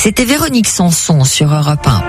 C'était Véronique Sanson sur Europe 1.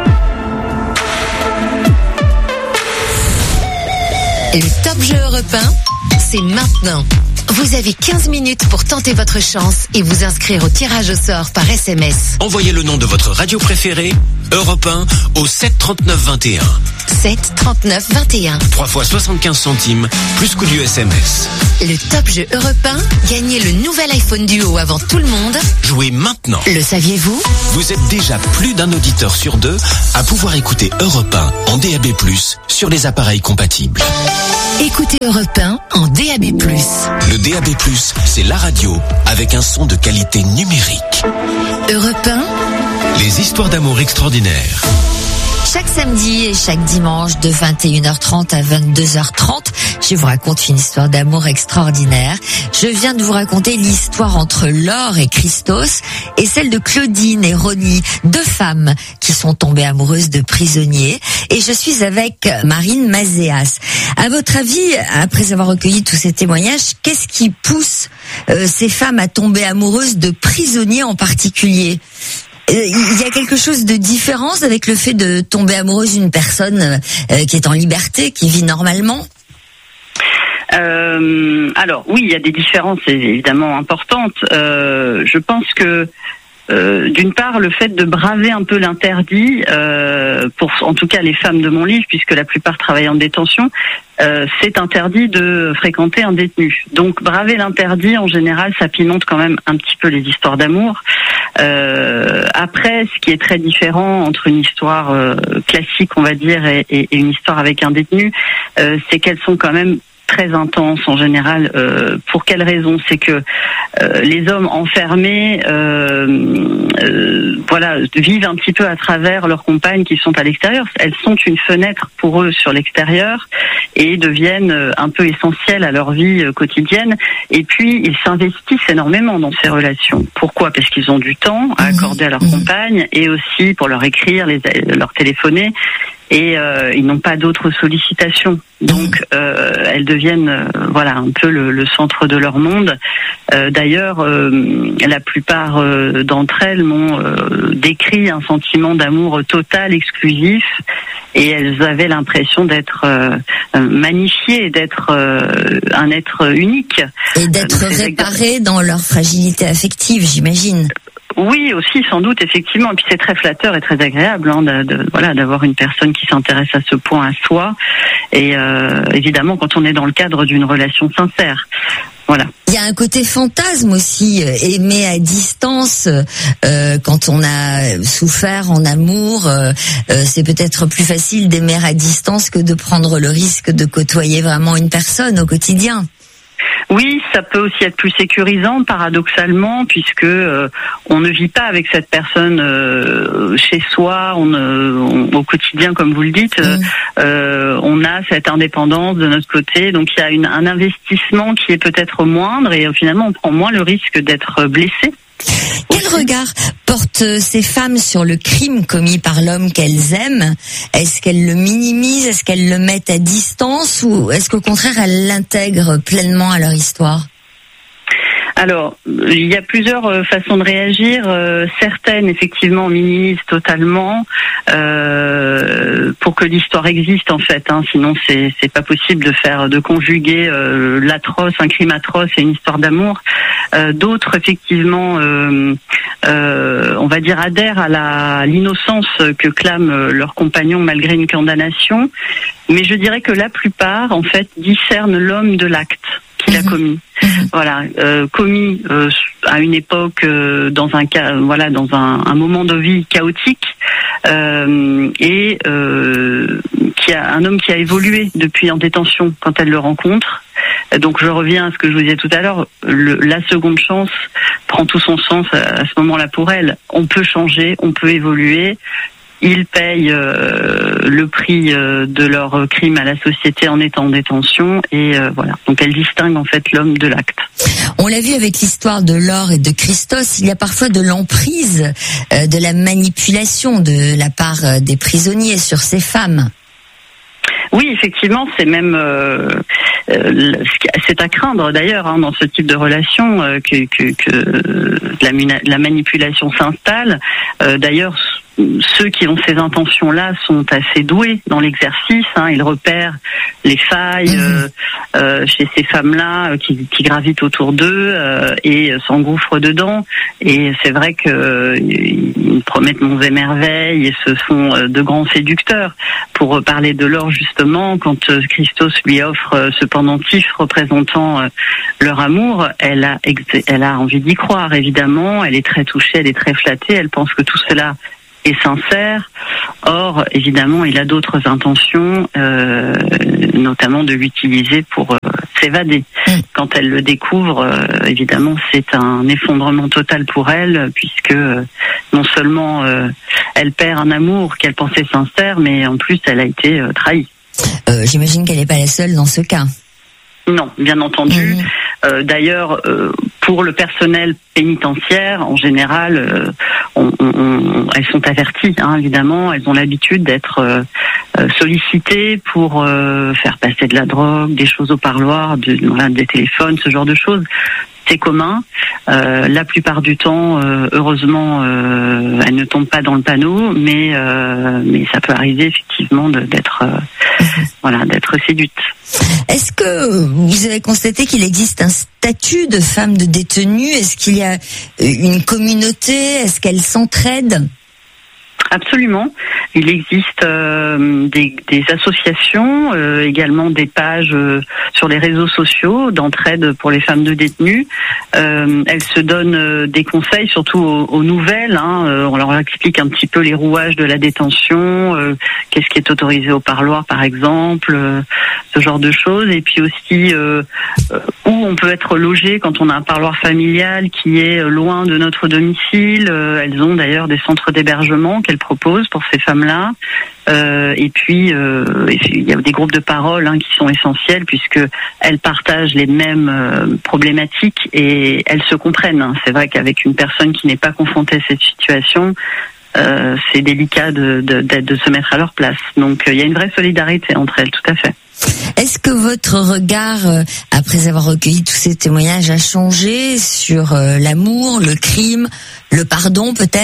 Le Top Jeu Europe 1, c'est maintenant. Vous avez 15 minutes pour tenter votre chance et vous inscrire au tirage au sort par SMS. Envoyez le nom de votre radio préférée, Europe 1, au 7 39 21. 7 39 21. 3 fois 75 centimes, plus coût du SMS. Le Top Jeu Europe 1, gagnez le nouvel iPhone Duo avant tout le monde. Jouez maintenant. Le saviez-vous ? Vous êtes déjà plus d'un auditeur sur deux à pouvoir écouter Europe 1 en DAB+, sur les appareils compatibles. Écoutez Europe 1 en DAB+. Le DAB+, c'est la radio avec un son de qualité numérique. Europe 1, les histoires d'amour extraordinaires. Chaque samedi et chaque dimanche de 21h30 à 22h30, je vous raconte une histoire d'amour extraordinaire. Je viens de vous raconter l'histoire entre Laure et Christos et celle de Claudine et Ronnie, deux femmes qui sont tombées amoureuses de prisonniers. Et je suis avec Marine Mazéas. À votre avis, après avoir recueilli tous ces témoignages, qu'est-ce qui pousse ces femmes à tomber amoureuses de prisonniers en particulier ? Il y a quelque chose de différent avec le fait de tomber amoureuse d'une personne qui est en liberté, qui vit normalement ? Alors oui, il y a des différences évidemment importantes. Je pense que d'une part, le fait de braver un peu l'interdit, pour en tout cas les femmes de mon livre, puisque la plupart travaillent en détention, c'est interdit de fréquenter un détenu. Donc braver l'interdit, en général, ça pimente quand même un petit peu les histoires d'amour. Après, ce qui est très différent entre une histoire classique, on va dire, et une histoire avec un détenu, c'est qu'elles sont quand même très intense en général. Pour quelle raison ? C'est que les hommes enfermés vivent un petit peu à travers leurs compagnes qui sont à l'extérieur. Elles sont une fenêtre pour eux sur l'extérieur et deviennent un peu essentielles à leur vie quotidienne. Et puis ils s'investissent énormément dans ces relations. Pourquoi ? Parce qu'ils ont du temps à accorder à leurs compagnes et aussi pour leur écrire, leur téléphoner. Et ils n'ont pas d'autres sollicitations. Donc elles deviennent un peu le centre de leur monde. D'ailleurs, la plupart d'entre elles m'ont décrit un sentiment d'amour total, exclusif, et elles avaient l'impression d'être magnifiées, d'être un être unique. Et d'être réparées dans leur fragilité affective, j'imagine. Oui, aussi, sans doute, effectivement. Et puis c'est très flatteur et très agréable d'avoir une personne qui s'intéresse à ce point à soi. Et évidemment, quand on est dans le cadre d'une relation sincère. Voilà. Il y a un côté fantasme aussi, aimer à distance, quand on a souffert en amour, c'est peut-être plus facile d'aimer à distance que de prendre le risque de côtoyer vraiment une personne au quotidien. Oui, ça peut aussi être plus sécurisant, paradoxalement, puisque on ne vit pas avec cette personne chez soi, au quotidien, comme vous le dites. On a cette indépendance de notre côté, donc il y a un investissement qui est peut-être moindre et finalement on prend moins le risque d'être blessé. Quel regard portent ces femmes sur le crime commis par l'homme qu'elles aiment ? Est-ce qu'elles le minimisent ? Est-ce qu'elles le mettent à distance ? Ou est-ce qu'au contraire, elles l'intègrent pleinement à leur histoire ? Alors, il y a plusieurs façons de réagir. Certaines, effectivement, minimisent totalement pour que l'histoire existe, en fait. Sinon, c'est pas possible de conjuguer l'atroce, un crime atroce et une histoire d'amour. D'autres, effectivement, on va dire, adhèrent à l'innocence que clament leurs compagnons malgré une condamnation. Mais je dirais que la plupart, en fait, discernent l'homme de l'acte qu'il a commis. Voilà, commis à une époque, dans un cas, dans un moment de vie chaotique, et un homme qui a évolué depuis en détention quand elle le rencontre. Donc je reviens à ce que je vous disais tout à l'heure, la seconde chance prend tout son sens à ce moment-là pour elle. On peut changer, on peut évoluer. Ils payent le prix de leur crime à la société en étant en détention et voilà. Donc elle distingue en fait l'homme de l'acte. On l'a vu avec l'histoire de Laure et de Christos, il y a parfois de l'emprise, de la manipulation de la part des prisonniers sur ces femmes. Oui, effectivement, c'est même c'est à craindre d'ailleurs dans ce type de relation que la manipulation s'installe. D'ailleurs, ceux qui ont ces intentions-là sont assez doués dans l'exercice. Ils repèrent les failles chez ces femmes-là qui gravitent autour d'eux et s'engouffrent dedans. Et c'est vrai qu'ils promettent monts et merveilles et ce sont de grands séducteurs. Pour parler de l'or justement, quand Christos lui offre ce pendentif représentant leur amour, elle a envie d'y croire évidemment. Elle est très touchée, elle est très flattée. Elle pense que tout cela est sincère. Or, évidemment, il a d'autres intentions, notamment de l'utiliser pour s'évader. Quand elle le découvre, évidemment, c'est un effondrement total pour elle, puisque non seulement elle perd un amour qu'elle pensait sincère, mais en plus, elle a été trahie. J'imagine qu'elle n'est pas la seule dans ce cas. Non, bien entendu. D'ailleurs, pour le personnel pénitentiaire, en général, elles sont averties, évidemment. Elles ont l'habitude d'être sollicitées pour faire passer de la drogue, des choses au parloir, des téléphones, ce genre de choses. C'est commun. La plupart du temps, heureusement, elles ne tombent pas dans le panneau, mais ça peut arriver effectivement d'être séduite. Est-ce que vous avez constaté qu'il existe un statut de femme de détenue? Est-ce qu'il y a une communauté? Est-ce qu'elles s'entraident? Absolument. Il existe des associations, également des pages sur les réseaux sociaux d'entraide pour les femmes de détenus. Elles se donnent des conseils, surtout aux nouvelles. On leur explique un petit peu les rouages de la détention, qu'est-ce qui est autorisé au parloir, par exemple, ce genre de choses. Et puis aussi où on peut être logé quand on a un parloir familial qui est loin de notre domicile. Elles ont d'ailleurs des centres d'hébergement qu'elles proposent pour ces femmes-là. Et puis il y a des groupes de parole qui sont essentiels puisque elles partagent les mêmes problématiques et elles se comprennent. C'est vrai qu'avec une personne qui n'est pas confrontée à cette situation, c'est délicat de se mettre à leur place. Donc il y a une vraie solidarité entre elles, tout à fait. Est-ce que votre regard, après avoir recueilli tous ces témoignages, a changé sur l'amour, le crime, le pardon peut-être ?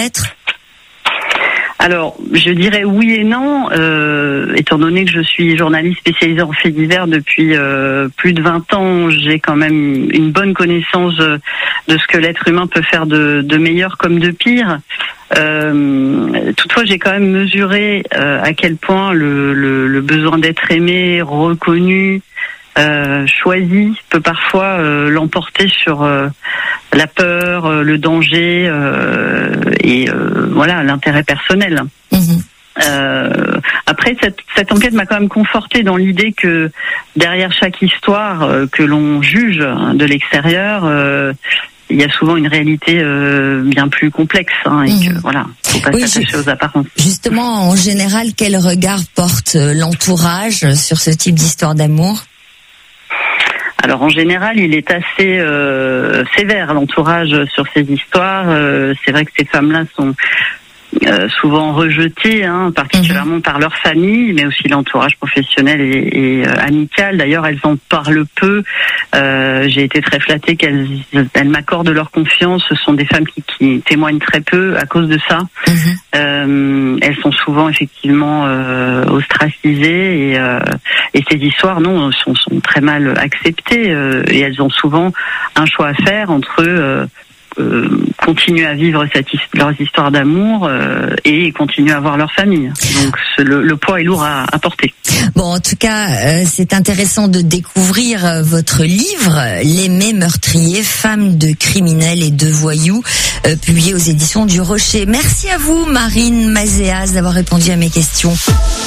Alors, je dirais oui et non, étant donné que je suis journaliste spécialisée en faits divers depuis plus de 20 ans, j'ai quand même une bonne connaissance de ce que l'être humain peut faire de meilleur comme de pire. Toutefois, j'ai quand même mesuré à quel point le besoin d'être aimé, reconnu, choisi peut parfois l'emporter sur la peur, le danger et l'intérêt personnel. Après, cette enquête m'a quand même confortée dans l'idée que derrière chaque histoire que l'on juge de l'extérieur, il y a souvent une réalité bien plus complexe et que faut pas s'attacher aux apparences. Justement, en général, quel regard porte l'entourage sur ce type d'histoire d'amour ? Alors en général, il est assez sévère, l'entourage, sur ces histoires. C'est vrai que ces femmes-là sont souvent rejetées, particulièrement par leur famille, mais aussi l'entourage professionnel et amical. D'ailleurs, elles en parlent peu. J'ai été très flattée qu'elles m'accordent leur confiance. Ce sont des femmes qui témoignent très peu à cause de ça. Elles sont souvent effectivement ostracisées et ces histoires sont très mal acceptées et elles ont souvent un choix à faire entre continuer à vivre leurs histoires d'amour et continuer à voir leur famille. Donc le poids est lourd à porter. Bon, en tout cas, c'est intéressant de découvrir votre livre, L'Aimé meurtrier, femmes de criminels et de voyous, publié aux éditions du Rocher. Merci à vous, Marine Mazéas, d'avoir répondu à mes questions.